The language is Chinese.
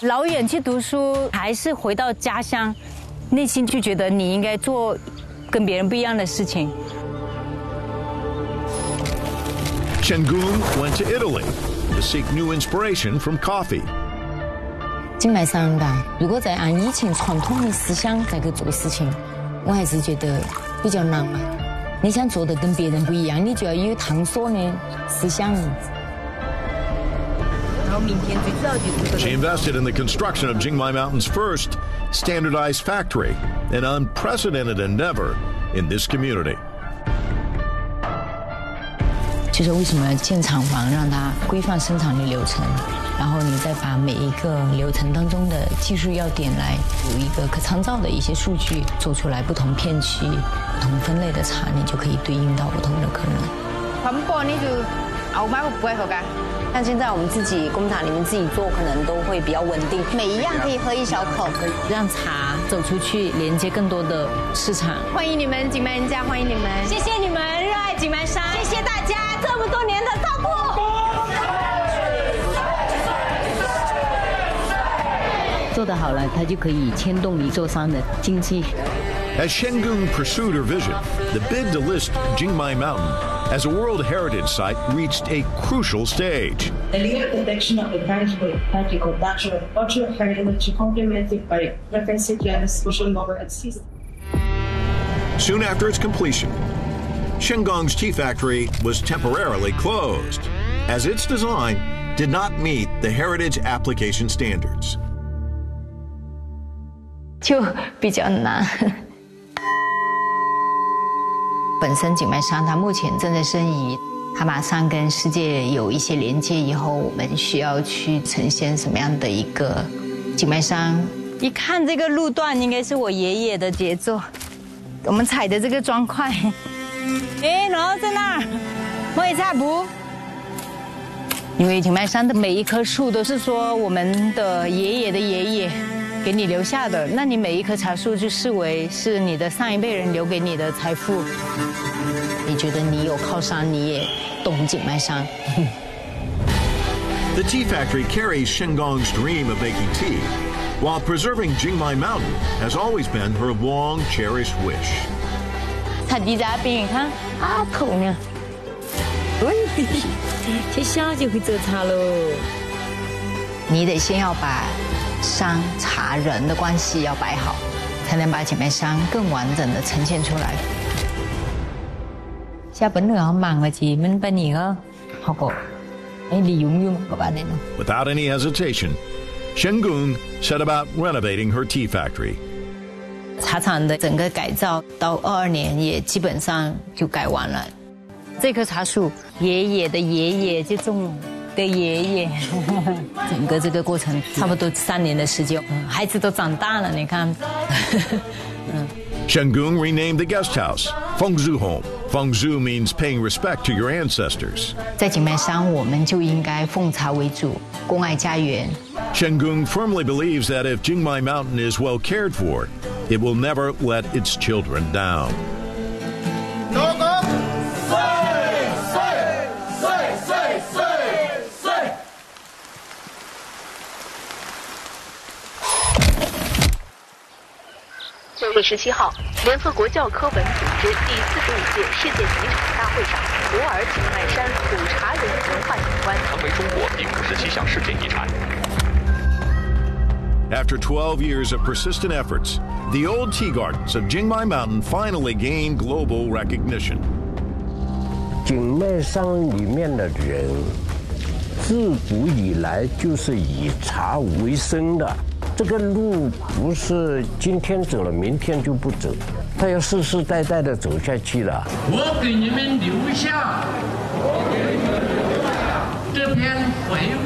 老远去读书，还是回到家乡，内心就觉得你应该做跟别人不一样的事情。 Shengung went to Italy to seek new inspiration from coffee. 金麦上吧，如果再按以前传统的思想再去做事情，我还是觉得比较难嘛。你想做的跟别人不一样，你就要有探索的思想。 She invested in the construction of Jingmai Mountain's first standardized factory, an unprecedented endeavor in this community. 就是为什么要建厂房，让它规范生产的流程，然后你再把每一个流程当中的技术要点来有一个可参照的一些数据，做出来不同片区、不同分类的茶，你就可以对应到不同的客人。 传播你就熬买不会好干。像现在我们自己工厂里面自己做，可能都会比较稳定，每一样可以喝一小口， 让茶走出去，连接更多的市场。 欢迎你们景麦人家，欢迎你们， 谢谢你们热爱景麦山， 谢谢大家这么多年的照顾。 做得好了，它就可以牵动一座山的经济。 As Shengung pursued her vision, the bid to list Jingmai Mountain as a World Heritage Site reached a crucial stage. The legal protection of the tangible, practical, natural, cultural heritage complemented by referencing to social governance system. Soon after its completion, Shengong's tea factory was temporarily closed, as its design did not meet the heritage application standards. 就比较难。本身景麦山它目前正在申遗，它马上跟世界有一些连接以后，我们需要去呈现什么样的一个景麦山？ 一看这个路段，应该是我爷爷的杰作。我们踩的这个砖块，哎，然后在那儿，我也踩不。因为景麦山的每一棵树都是说我们的爷爷的爷爷给你留下的，那你每一棵茶树就视为是你的上一辈人留给你的财富。 你觉得你有靠山，你也懂景麦山。 The tea factory carries Shengong's dream of making tea, while preserving Jingmai Mountain has always been her long-cherished wish. 产地在那边，你看啊，口呢， 这下就会做茶喽。你得先要把山茶人的关系要摆好，才能把景麦山更完整的呈现出来。下本来忙了几门半年啊，好过，利用个吧那种。 Without any hesitation, Shengung set about renovating her tea factory. 茶厂的整个改造到22年也基本上就改完了。 这棵茶树，爷爷的爷爷就种的爷爷， 整个这个过程差不多3年的时间， 孩子都长大了，你看。 Shengung renamed the guest house Fengzhu Home. Fengzhu means paying respect to your ancestors. 在景麦山，我们就应该奉茶为主，关爱家园。 Shengung firmly believes that if Jingmai Mountain is well cared for, it will never let its children down. 6月17号，联合国教科文组织第45届世界洗茶大会上，普洱景麦山苦茶人文化景观成为中国第57项世界遗产。 After 12 years of persistent efforts, the old tea gardens of Jingmai Mountain finally gained global recognition. 景麦山里面的人，自古以来就是以茶为生的。这个路不是今天走了，明天就不走，他要世世代代的走下去的。 我给你们留下这篇绘